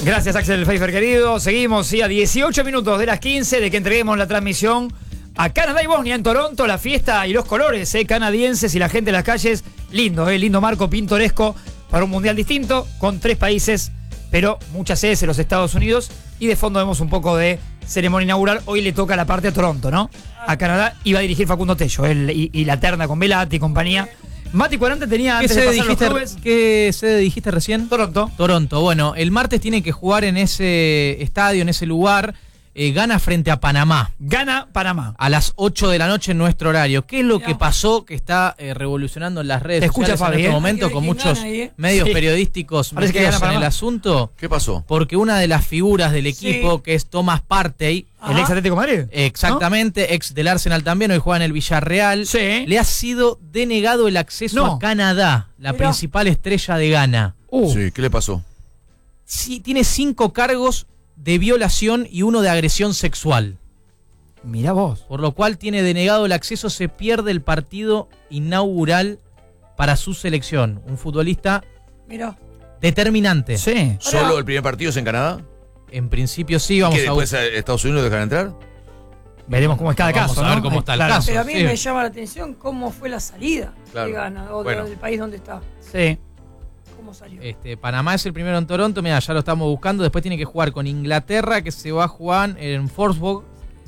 Gracias, Axel Pfeiffer, querido. Seguimos, sí, a 18 minutos de las 15 de que entreguemos la transmisión a Canadá y Bosnia en Toronto, la fiesta y los colores canadienses y la gente en las calles. Lindo, lindo marco pintoresco para un mundial distinto, con 3 países, pero muchas sedes en los Estados Unidos. Y de fondo vemos un poco de ceremonia inaugural. Hoy le toca la parte a Toronto, ¿no? A Canadá iba a dirigir Facundo Tello, y la terna con Velati y compañía. Mati 40 tenía antes de pasar los clubes. ¿Qué sede dijiste recién? Toronto. Toronto. Bueno, el martes tiene que jugar en ese estadio, en ese lugar. Gana frente a Panamá. Gana Panamá. A las 8 de la noche en nuestro horario. ¿Qué es lo que pasó que está revolucionando en las redes sociales Fabi, en este momento con muchos medios periodísticos metidos en el asunto? ¿Qué pasó? Porque una de las figuras del equipo, que es Thomas Partey, el ex Atlético de Madrid. Exactamente, ¿no? Ex del Arsenal también, hoy juega en el Villarreal. Sí. Le ha sido denegado el acceso a Canadá, la principal estrella de Ghana. Sí, ¿qué le pasó? Sí, tiene 5 cargos de violación y 1 de agresión sexual. Mirá vos. Por lo cual tiene denegado el acceso, se pierde el partido inaugural para su selección. Un futbolista determinante. Sí. ¿Solo el primer partido es en Canadá? En principio sí, vamos ¿Que después a Estados Unidos dejan entrar? Veremos cómo es cada caso. Vamos a ver cómo está el caso. Pero a mí me llama la atención cómo fue la salida de Ghana o del país donde está. Sí. ¿Cómo salió? Panamá es el primero en Toronto, mira, ya lo estamos buscando. Después tiene que jugar con Inglaterra, que se va a jugar en Forsberg.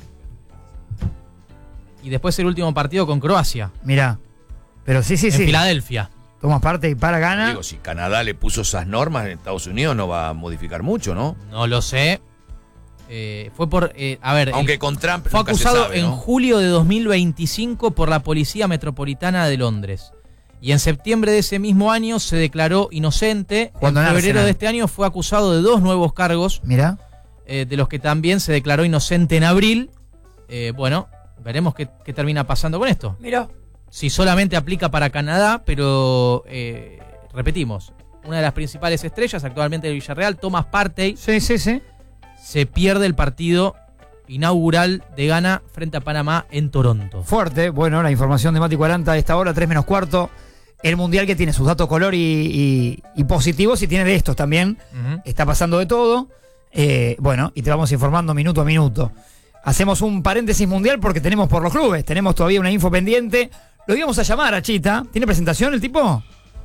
Y después el último partido con Croacia. Mirá. Pero sí. En Filadelfia. Toma parte y para Ghana. Digo, si Canadá le puso esas normas, en Estados Unidos no va a modificar mucho, ¿no? No lo sé. Fue por... aunque con Trump fue nunca se acusado sabe, ¿no? en julio de 2025 por la Policía Metropolitana de Londres. Y en septiembre de ese mismo año se declaró inocente. Cuando en febrero de este año fue acusado de 2 nuevos cargos. Mirá. De los que también se declaró inocente en abril. Bueno, veremos qué termina pasando con esto. Mirá. Si solamente aplica para Canadá, pero repetimos, una de las principales estrellas actualmente del Villarreal, Thomas Partey, se pierde el partido inaugural de Ghana frente a Panamá en Toronto. Fuerte, bueno, la información de Mati 40 a esta hora, 3:45. El Mundial que tiene sus datos color y positivos y tiene de estos también. Está pasando de todo. Bueno, y te vamos informando minuto a minuto. Hacemos un paréntesis mundial porque tenemos por los clubes, tenemos todavía una info pendiente. Lo íbamos a llamar a Chita. ¿Tiene presentación el tipo?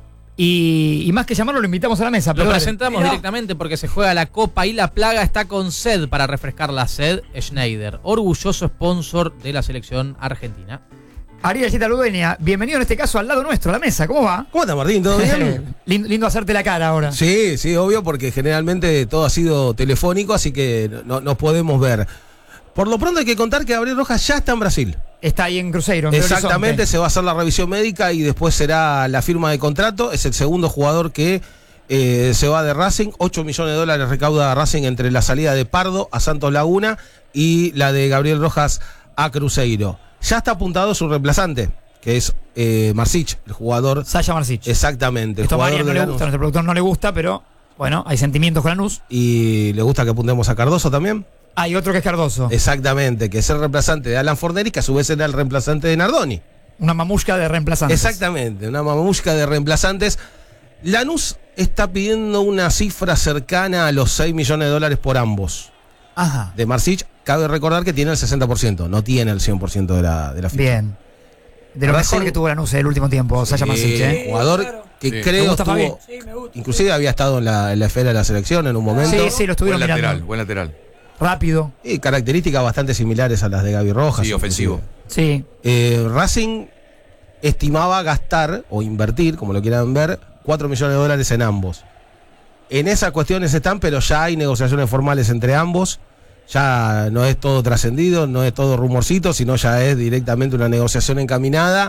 Y más que llamarlo, lo invitamos a la mesa. Lo presentamos directamente porque se juega la Copa y la Plaga está con sed para refrescar la sed. Schneider, orgulloso sponsor de la selección argentina. Ariel Chita Ludueña, bienvenido en este caso al lado nuestro, a la mesa. ¿Cómo va? ¿Cómo está, Martín? ¿Todo bien? Lindo hacerte la cara ahora. Sí, obvio, porque generalmente todo ha sido telefónico, así que no nos podemos ver. Por lo pronto hay que contar que Gabriel Rojas ya está en Brasil. Está ahí en Cruzeiro, en Exactamente, Horizonte. se va a hacer la revisión médica y después será la firma de contrato. Es el segundo jugador que se va de Racing. 8 millones de dólares recauda Racing entre la salida de Pardo a Santos Laguna y la de Gabriel Rojas a Cruzeiro. Ya está apuntado su reemplazante, que es Marsic, el jugador. Sasha Marsic. Exactamente. Esto a Mariano no le gusta, a nuestro productor no le gusta, pero bueno, hay sentimientos con Lanús. Y le gusta que apuntemos a Cardoso también. Hay otro que es Cardoso. Exactamente, que es el reemplazante de Alan Forneri, que a su vez era el reemplazante de Nardoni. Una mamushka de reemplazantes. Exactamente, una mamushka de reemplazantes. Lanús está pidiendo una cifra cercana a los 6 millones de dólares por ambos. Ajá. De Marsic, cabe recordar que tiene el 60%, no tiene el 100% de la ficha. Bien. De lo mejor que tuvo Lanús el último tiempo, Sasha Marsic. Jugador que creo estuvo, inclusive había estado en la esfera de la selección en un momento. Sí, lo estuvieron mirando. Buen lateral. Rápido. Y características bastante similares a las de Gaby Rojas. Sí, ofensivo. Sí. Racing estimaba gastar o invertir, como lo quieran ver, 4 millones de dólares en ambos. En esas cuestiones están, pero ya hay negociaciones formales entre ambos. Ya no es todo trascendido, no es todo rumorcito, sino ya es directamente una negociación encaminada.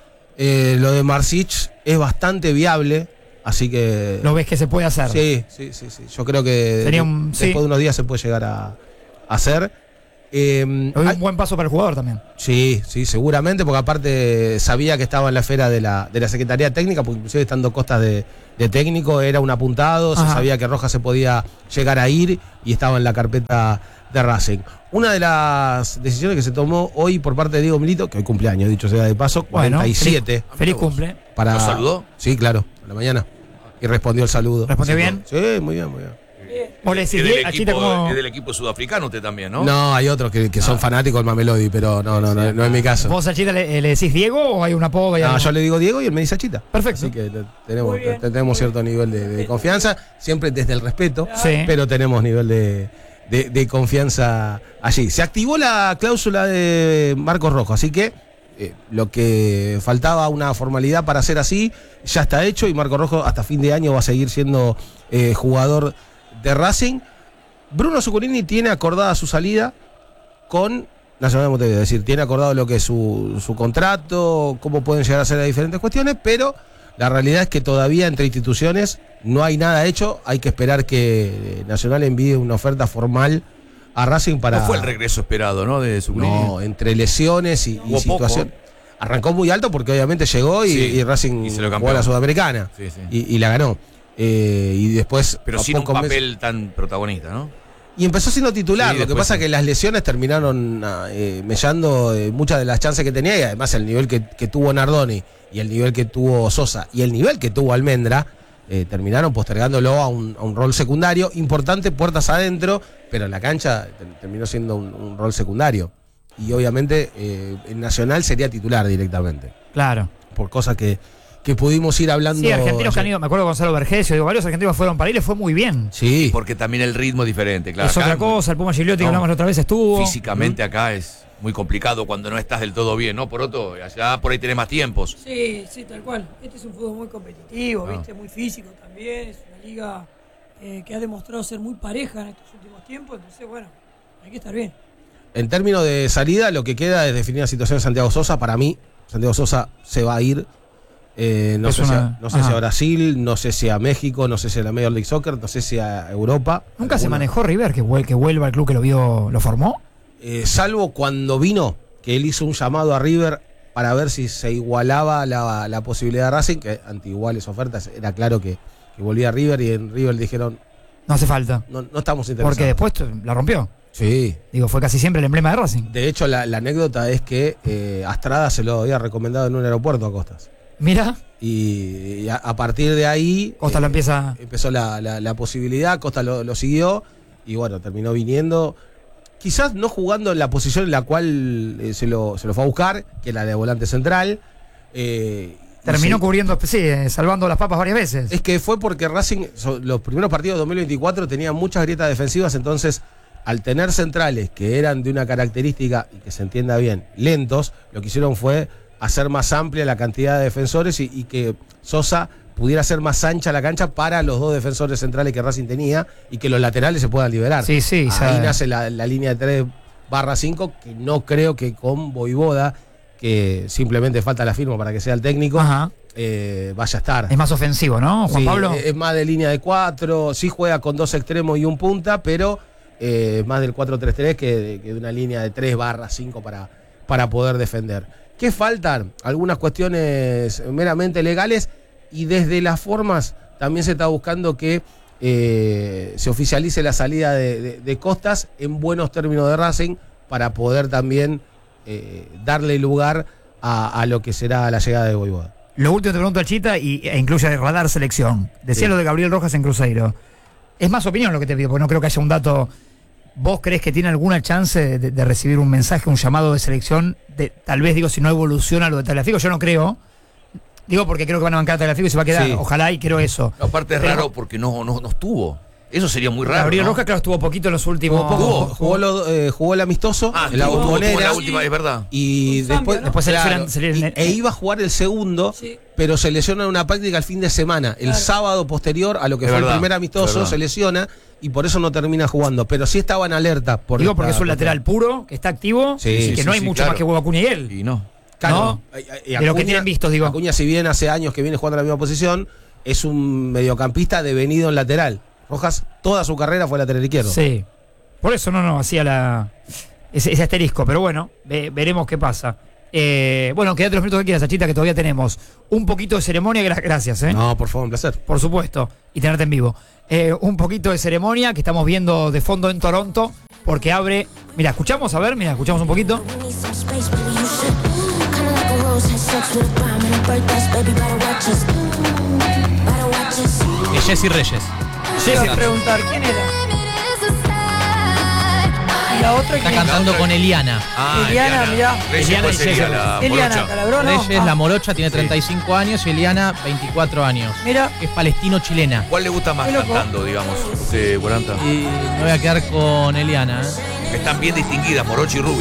Lo de Marsic es bastante viable. Así que... ¿Lo ves que se puede hacer? Sí. Yo creo que después de unos días se puede llegar a hacer. Un buen paso para el jugador también. Sí, seguramente, porque aparte sabía que estaba en la esfera de la Secretaría Técnica, porque inclusive estando costas de técnico era un apuntado, se sabía que Rojas se podía llegar a ir y estaba en la carpeta de Racing. Una de las decisiones que se tomó hoy por parte de Diego Milito, que hoy cumpleaños, dicho sea de paso, 47. Feliz cumple. ¿Lo saludó? Sí, claro, a la mañana. Y respondió el saludo. ¿Respondió bien? Sí, muy bien. Bien. ¿O le decís es del equipo sudafricano usted también, ¿no? No, hay otros que son fanáticos del Mamelodi, pero no es mi caso. ¿Vos a Chita le decís Diego o hay un apodo? No, yo le digo Diego y él me dice Chita. Perfecto. Así que tenemos cierto nivel de confianza, siempre desde el respeto, pero tenemos nivel de confianza allí. Se activó la cláusula de Marcos Rojo, así que lo que faltaba una formalidad para hacer así, ya está hecho y Marcos Rojo hasta fin de año va a seguir siendo jugador de Racing. Bruno Zuculini tiene acordada su salida con Nacional de Montevideo, es decir, tiene acordado lo que es su contrato, cómo pueden llegar a ser las diferentes cuestiones, pero la realidad es que todavía entre instituciones no hay nada hecho, hay que esperar que Nacional envíe una oferta formal a Racing para... No fue el regreso esperado, ¿no? De Zuculini. No, entre lesiones y situación. Arrancó muy alto porque obviamente llegó y Racing jugó a la Sudamericana y la ganó. Y después... Pero sin un papel tan protagonista, ¿no? Y empezó siendo titular, lo que pasa es que las lesiones terminaron mellando muchas de las chances que tenía y además el nivel que tuvo Nardoni y el nivel que tuvo Sosa y el nivel que tuvo Almendra terminaron postergándolo a un rol secundario importante, puertas adentro, pero en la cancha terminó siendo un rol secundario. Y obviamente el Nacional sería titular directamente. Claro. Por cosas que pudimos ir hablando. Sí, argentinos que han ido, me acuerdo de Gonzalo Vergesio, varios argentinos fueron para ir, le fue muy bien. Sí. Porque también el ritmo es diferente, claro. Es otra cosa, el Puma Gigliotti que hablamos la otra vez estuvo. Físicamente acá es muy complicado cuando no estás del todo bien, ¿no? Por otro, allá por ahí tenés más tiempos. Sí, tal cual. Este es un fútbol muy competitivo, ¿viste? Muy físico también. Es una liga que ha demostrado ser muy pareja en estos últimos tiempos. Entonces, bueno, hay que estar bien. En términos de salida, lo que queda es definir la situación de Santiago Sosa. Para mí, Santiago Sosa se va a ir. No sé si a Brasil, no sé si a México, no sé si a la Major League Soccer, no sé si a Europa. ¿Nunca se manejó River que vuelva al club que lo formó? Salvo cuando vino, que él hizo un llamado a River para ver si se igualaba la posibilidad de Racing, que ante iguales ofertas era claro que volvía a River y en River dijeron no hace falta. No estamos interesados. Porque después la rompió. Sí. Digo, fue casi siempre el emblema de Racing. De hecho, la anécdota es que Astrada se lo había recomendado en un aeropuerto a Costas. Mira. Y a partir de ahí Costa empezó la posibilidad, Costa lo siguió y bueno, terminó viniendo, quizás no jugando en la posición en la cual se lo fue a buscar, que era la de volante central. Terminó cubriendo, salvando las papas varias veces. Es que fue porque Racing, los primeros partidos de 2024 tenían muchas grietas defensivas, entonces al tener centrales que eran de una característica, y que se entienda bien, lentos, lo que hicieron fue hacer más amplia la cantidad de defensores y que Sosa pudiera hacer más ancha la cancha para los dos defensores centrales que Racing tenía y que los laterales se puedan liberar. Sí, ahí nace la línea de 3/5, que no creo que con Voivoda, que simplemente falta la firma para que sea el técnico, vaya a estar. Es más ofensivo, ¿no, Juan Pablo? Es más de línea de 4, sí juega con 2 extremos y un punta, pero más del 4-3-3 que de una línea de 3/5 para poder defender. ¿Qué faltan? Algunas cuestiones meramente legales y desde las formas también se está buscando que se oficialice la salida de Costas en buenos términos de Racing para poder también darle lugar a lo que será la llegada de Voivoda. Lo último te pregunto a Chita e incluye el radar selección. Decía lo de Gabriel Rojas en Cruzeiro. Es más opinión lo que te pido, porque no creo que haya un dato. ¿Vos crees que tiene alguna chance de recibir un mensaje, un llamado de selección? Tal vez, si no evoluciona lo de Tagliafico, yo no creo. Digo porque creo que van a bancar a Tagliafico y se va a quedar. Sí. Ojalá y creo eso. Aparte es raro porque no estuvo. Eso sería muy raro. Gabriel Rojas, claro, estuvo poquito en los últimos. Jugó el amistoso en la Bombonera. La última, es verdad. Y después iba a jugar el segundo, pero se lesiona en una práctica el fin de semana. El sábado posterior a lo que fue el primer amistoso, se lesiona y por eso no termina jugando. Pero sí estaba en alerta. Digo porque es un lateral puro, que está activo, y que no hay mucho más que juega Acuña y él. Y no. Claro. De lo que tienen visto, digo. Acuña, si bien hace años que viene jugando en la misma posición, es un mediocampista devenido en lateral. Rojas, toda su carrera fue lateral izquierdo. Sí. Por eso no hacía ese asterisco. Pero bueno, veremos qué pasa. Bueno, quédate los minutos que quieras, Chita, que todavía tenemos un poquito de ceremonia. Gracias. No, por favor, un placer. Por supuesto. Y tenerte en vivo. Un poquito de ceremonia que estamos viendo de fondo en Toronto. Porque abre. Mira, escuchamos un poquito. Es Jessy Reyes. Quiero preguntar, ¿quién era? la otra Está que cantando con Eliana. Eliana, mirá. Reyes, Eliana ¿cuál y sería César. la Eliana morocha? Calabró, ¿no? Reyes, la morocha, tiene 35 años y Eliana, 24 años. Mira. Es palestino-chilena. ¿Cuál le gusta más Qué loco. cantando, digamos, usted, Volanta? Y me voy a quedar con Eliana. Están bien distinguidas, Morocha y Rubio.